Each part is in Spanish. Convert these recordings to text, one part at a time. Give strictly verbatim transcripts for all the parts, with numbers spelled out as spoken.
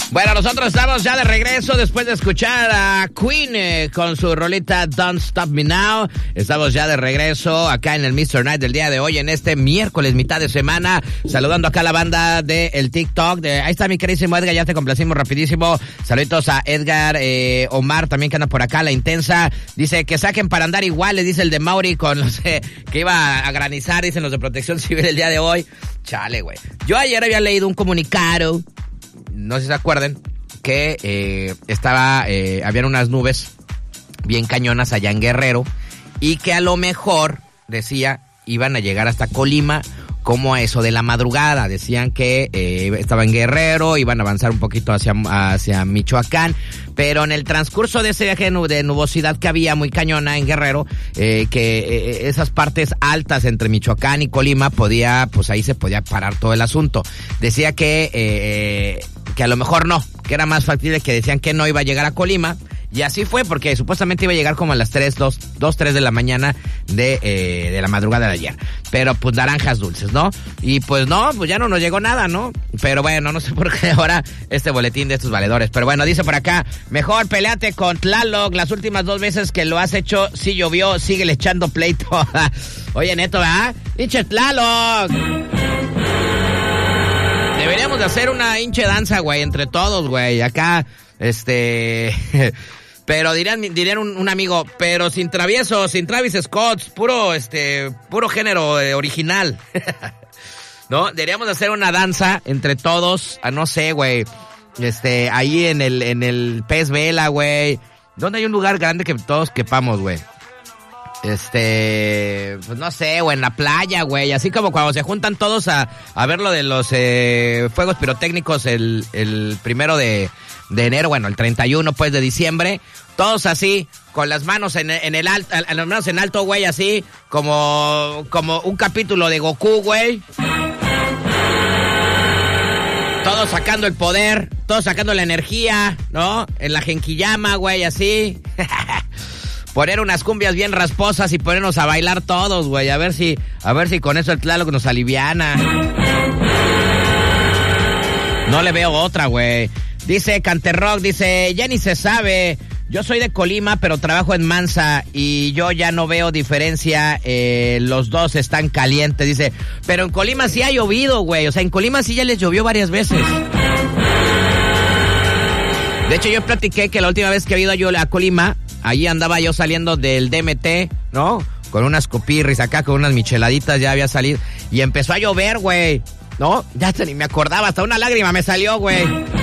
Bueno, nosotros estamos ya de regreso después de escuchar a Queen eh, con su rolita Don't Stop Me Now. Estamos ya de regreso acá en el mister Night del día de hoy, en este miércoles, mitad de semana. Saludando acá a la banda del de TikTok. De, ahí está mi queridísimo Edgar, ya te complacimos rapidísimo. Saluditos a Edgar, eh, Omar también que anda por acá, La Intensa. Dice que saquen para andar iguales, dice el de Mauri con los eh, que iba a granizar, dicen los de Protección Civil el día de hoy. Chale, güey. Yo ayer había leído un comunicado, no sé si se acuerdan, que eh, estaba, eh, habían unas nubes bien cañonas allá en Guerrero y que a lo mejor, decía, iban a llegar hasta Colima como a eso de la madrugada. Decían que eh, estaba en Guerrero, iban a avanzar un poquito hacia, hacia Michoacán, pero en el transcurso de ese viaje de nubosidad que había muy cañona en Guerrero, eh, que eh, esas partes altas entre Michoacán y Colima podía, pues ahí se podía parar todo el asunto. Decía que, eh, que a lo mejor no, que era más factible, que decían que no iba a llegar a Colima. Y así fue, porque supuestamente iba a llegar como a las tres, dos, tres de la mañana de, eh, de la madrugada de ayer. Pero pues naranjas dulces, ¿no? Y pues no, pues ya no nos llegó nada, ¿no? Pero bueno, no sé por qué ahora este boletín de estos valedores. Pero bueno, dice por acá, mejor peleate con Tlaloc. Las últimas dos veces que lo has hecho, sí llovió, síguele echando pleito. Oye, neto, ¿verdad? ¡Hinche Tlaloc! Deberíamos de hacer una hinche danza, güey, entre todos, güey. Acá, este... Pero dirían, dirían un, un amigo, pero sin traviesos, sin Travis Scott, puro, este, puro género eh, original. ¿No? Deberíamos hacer una danza entre todos, a no sé, güey, este, ahí en el, en el Pez Vela, güey. ¿Dónde hay un lugar grande que todos quepamos, güey? Este, pues no sé, güey, en la playa, güey, así como cuando se juntan todos a, a ver lo de los eh, fuegos pirotécnicos el, el primero de, de enero, bueno, el treinta y uno, pues, de diciembre, todos así, con las manos en, en el alto, las manos en alto, güey, así, como, como un capítulo de Goku, güey. Todos sacando el poder, todos sacando la energía, ¿no? En la Genkiyama, güey, así. Poner unas cumbias bien rasposas y ponernos a bailar todos, güey. A ver si, a ver si con eso el Tlaloc nos aliviana. No le veo otra, güey. Dice Canterrock, dice, ya ni se sabe. Yo soy de Colima, pero trabajo en Mansa y yo ya no veo diferencia. Eh, los dos están calientes, dice. Pero en Colima sí ha llovido, güey. O sea, en Colima sí ya les llovió varias veces. De hecho, yo platiqué que la última vez que he ido yo a Colima, allí andaba yo saliendo del D M T, ¿no? Con unas copirris acá, con unas micheladitas, ya había salido. Y empezó a llover, güey, ¿no? Ya ni me acordaba, hasta una lágrima me salió, güey.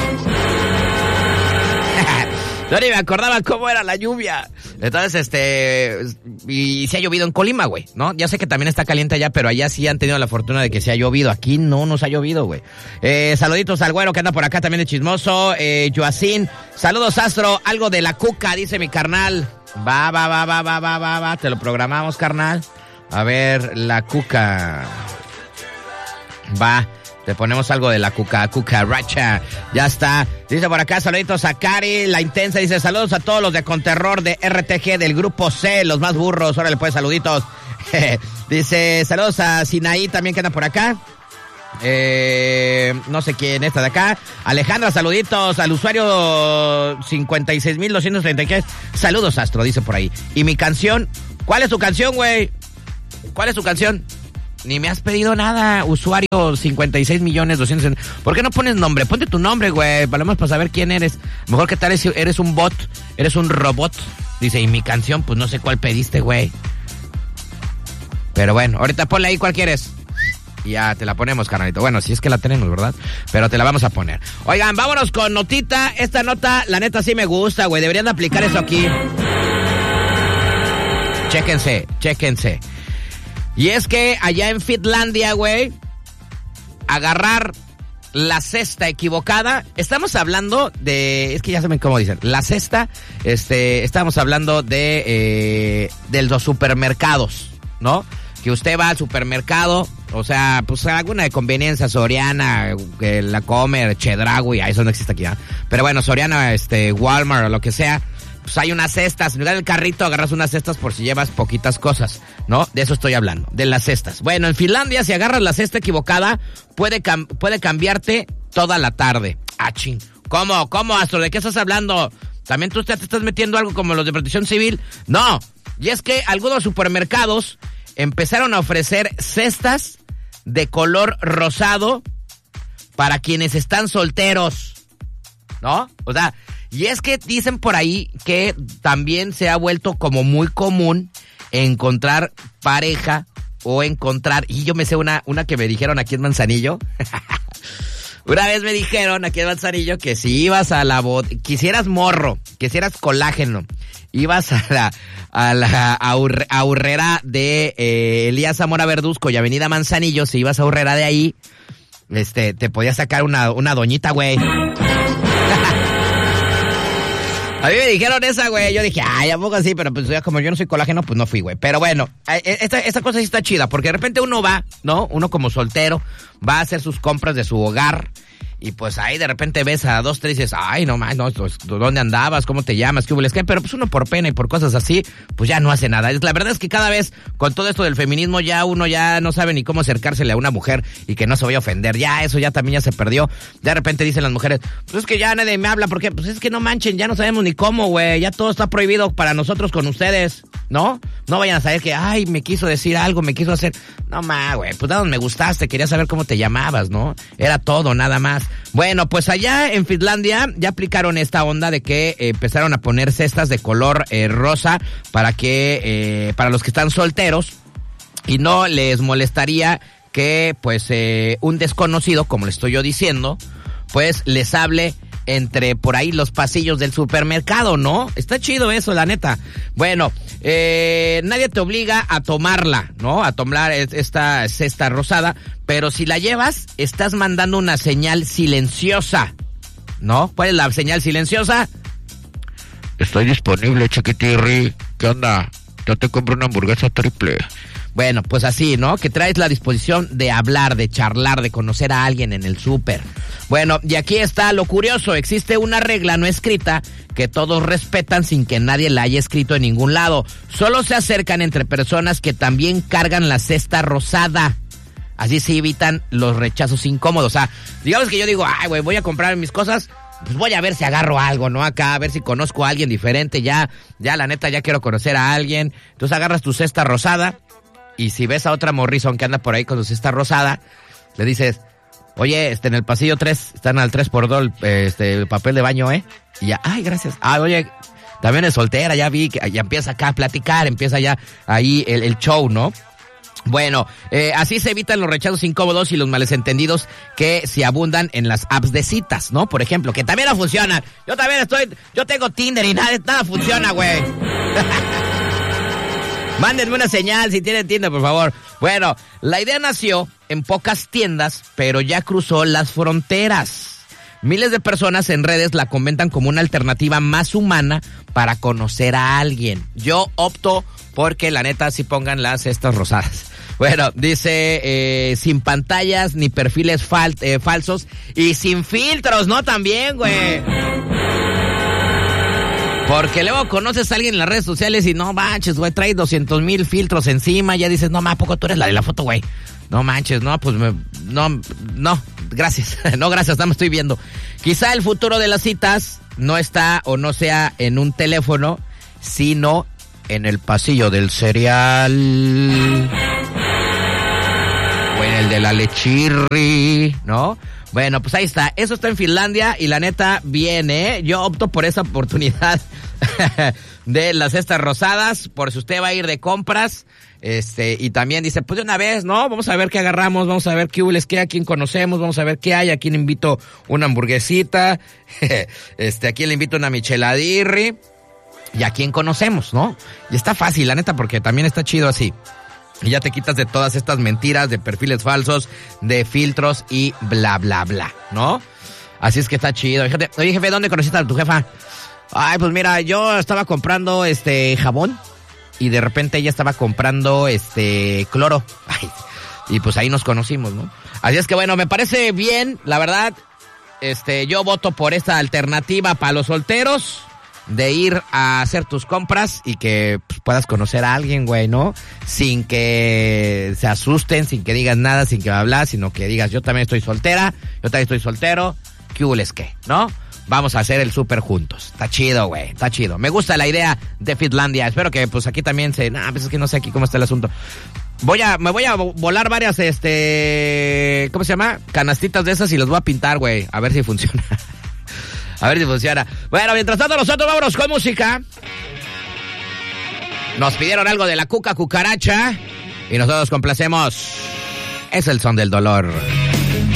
Yo ni me acordaba cómo era la lluvia. Entonces, este... Y sí ha llovido en Colima, güey, ¿no? Ya sé que también está caliente allá, pero allá sí han tenido la fortuna de que se ha llovido. Aquí no nos ha llovido, güey. Eh, saluditos al güero que anda por acá también de chismoso. Eh, Joacín. Saludos, Astro. Algo de la cuca, dice mi carnal. Va, va, va, va, va, va, va, va. Te lo programamos, carnal. A ver, la cuca. Va. Te ponemos algo de la cuca, cucaracha. Ya está. Dice por acá, saluditos a Cari, La Intensa. Dice, saludos a todos los de Conterror de R T G del grupo C, los más burros. Órale, pues, saluditos. Dice, saludos a Sinaí también que anda por acá. Eh, no sé quién está de acá. Alejandra, saluditos al usuario cincuenta y seis mil doscientos treinta y tres. Saludos, Astro, dice por ahí. Y mi canción, ¿cuál es tu canción, güey? ¿Cuál es tu canción? Ni me has pedido nada, usuario cincuenta y seis millones doscientos. ¿Por qué no pones nombre? Ponte tu nombre, güey, para para saber quién eres. Mejor que tal eres, eres un bot, eres un robot. Dice, y mi canción, pues no sé cuál pediste, güey. Pero bueno, ahorita ponle ahí cuál quieres. Y ya te la ponemos, carnalito. Bueno, si es que la tenemos, ¿verdad? Pero te la vamos a poner. Oigan, vámonos con notita. Esta nota, la neta, sí me gusta, güey. Deberían de aplicar eso aquí. Chéquense, chéquense. Y es que allá en Finlandia, güey, agarrar la cesta equivocada. Estamos hablando de... Es que ya saben cómo dicen. La cesta, este... Estamos hablando de... Eh, de los supermercados, ¿no? Que usted va al supermercado, o sea, pues alguna de conveniencia, Soriana, eh, La Comer, Chedraui, eso no existe aquí, ¿eh? Pero bueno, Soriana, este, Walmart o lo que sea... pues hay unas cestas. En lugar del carrito agarras unas cestas por si llevas poquitas cosas, ¿no? De eso estoy hablando, de las cestas. Bueno, en Finlandia, si agarras la cesta equivocada, puede, cam- puede cambiarte toda la tarde. Ah, ching. ¿Cómo? ¿Cómo, Astro? ¿De qué estás hablando? ¿También tú te estás metiendo algo como los de Protección Civil? No. Y es que algunos supermercados empezaron a ofrecer cestas de color rosado para quienes están solteros, ¿no? O sea, y es que dicen por ahí que también se ha vuelto como muy común encontrar pareja o encontrar, y yo me sé una, una que me dijeron aquí en Manzanillo. Una vez me dijeron aquí en Manzanillo que si ibas a la bod, quisieras morro, quisieras colágeno, ibas a la, a la a Aurrera de eh, Elías Zamora Verduzco y Avenida Manzanillo, si ibas a Aurrera de ahí, este, te podías sacar una, una doñita, güey. A mí me dijeron esa, güey. Yo dije, ay, ¿a poco así? Pero pues ya como yo no soy colágeno, pues no fui, güey. Pero bueno, esta, esta cosa sí está chida, porque de repente uno va, ¿no? Uno como soltero va a hacer sus compras de su hogar. Y pues ahí de repente ves a dos, tres y dices, ay, no más, no, pues, ¿dónde andabas? ¿Cómo te llamas? ¿Qué hubo? ¿Qué? Pero pues uno por pena y por cosas así, pues ya no hace nada. La verdad es que cada vez, con todo esto del feminismo, ya uno ya no sabe ni cómo acercársele a una mujer y que no se vaya a ofender. Ya eso ya también ya se perdió. De repente dicen las mujeres, pues es que ya nadie me habla, porque pues es que no manchen, ya no sabemos ni cómo, güey. Ya todo está prohibido para nosotros con ustedes, ¿no? No vayan a saber que, ay, me quiso decir algo, me quiso hacer. No más, güey, pues nada, me gustaste, quería saber cómo te llamabas, ¿no? Era todo, nada más. Bueno, pues allá en Finlandia ya aplicaron esta onda de que eh, empezaron a poner cestas de color eh, rosa para que, eh, para los que están solteros y no les molestaría que pues eh, un desconocido, como le estoy yo diciendo, pues les hable entre por ahí los pasillos del supermercado, ¿no? Está chido eso, la neta. Bueno, eh, nadie te obliga a tomarla, ¿no? A tomar esta cesta rosada, pero si la llevas, estás mandando una señal silenciosa, ¿no? ¿Cuál es la señal silenciosa? Estoy disponible, chiquitirri. ¿Qué onda? Yo te compro una hamburguesa triple. Bueno, pues así, ¿no? Que traes la disposición de hablar, de charlar, de conocer a alguien en el súper. Bueno, y aquí está lo curioso. Existe una regla no escrita que todos respetan sin que nadie la haya escrito en ningún lado. Solo se acercan entre personas que también cargan la cesta rosada. Así se evitan los rechazos incómodos. O sea, digamos que yo digo, ay, güey, voy a comprar mis cosas, pues voy a ver si agarro algo, ¿no? Acá, a ver si conozco a alguien diferente. Ya, ya, la neta, ya quiero conocer a alguien. Entonces agarras tu cesta rosada. Y si ves a otra morrison que anda por ahí con su cesta rosada, le dices, oye, este, en el pasillo tres, están al tres por dos, este, el papel de baño, ¿eh? Y ya, ay, gracias. Ah, oye, también es soltera, ya vi que ya empieza acá a platicar, empieza ya ahí el, el show, ¿no? Bueno, eh, así se evitan los rechazos incómodos y los malentendidos que se abundan en las apps de citas, ¿no? Por ejemplo, que también no funcionan. Yo también estoy, yo tengo Tinder y nada, nada funciona, güey. Mándenme una señal si tienen Tinder, por favor. Bueno, la idea nació en pocas tiendas, pero ya cruzó las fronteras. Miles de personas en redes la comentan como una alternativa más humana para conocer a alguien. Yo opto porque la neta sí pongan las cestas rosadas. Bueno, dice, eh, sin pantallas ni perfiles fal eh, falsos y sin filtros, ¿no? También, güey. Porque luego conoces a alguien en las redes sociales y no manches, güey, trae doscientos mil filtros encima, ya dices, no, ma, ¿a poco tú eres la de la foto, güey? No manches, no, pues, me, no, no, gracias, no, gracias, no me estoy viendo. Quizá el futuro de las citas no está o no sea en un teléfono, sino en el pasillo del cereal. O en el de la lechirri, ¿no? Bueno, pues ahí está. Eso está en Finlandia y la neta viene, ¿eh? Yo opto por esa oportunidad de las cestas rosadas, por si usted va a ir de compras. Este, y también dice, pues de una vez, ¿no? Vamos a ver qué agarramos, vamos a ver qué hules, qué, a quién conocemos, vamos a ver qué hay, a quién invito una hamburguesita, este, a quién le invito una micheladirri, y a quién conocemos, ¿no? Y está fácil, la neta, porque también está chido así. Y ya te quitas de todas estas mentiras, de perfiles falsos, de filtros y bla, bla, bla, ¿no? Así es que está chido. Fíjate, oye, jefe, ¿dónde conociste a tu jefa? Ay, pues mira, yo estaba comprando este jabón y de repente ella estaba comprando este cloro. Ay, y pues ahí nos conocimos, ¿no? Así es que bueno, me parece bien, la verdad. Este, yo voto por esta alternativa para los solteros. de ir a hacer tus compras y que pues, puedas conocer a alguien, güey, ¿no? Sin que se asusten, sin que digas nada, sin que hablas, sino que digas, yo también estoy soltera, yo también estoy soltero, ¿qué hules qué? ¿No? Vamos a hacer el súper juntos. Está chido, güey, está chido. Me gusta la idea de Fitlandia. Espero que pues aquí también se... Nah, pues es que no sé aquí cómo está el asunto. Voy a, me voy a volar varias, este... ¿Cómo se llama? Canastitas de esas y las voy a pintar, güey. A ver si funciona. A ver si funciona. Bueno, mientras tanto nosotros vámonos con música. Nos pidieron algo de la Cuca Cucaracha y nosotros complacemos. Es el son del dolor.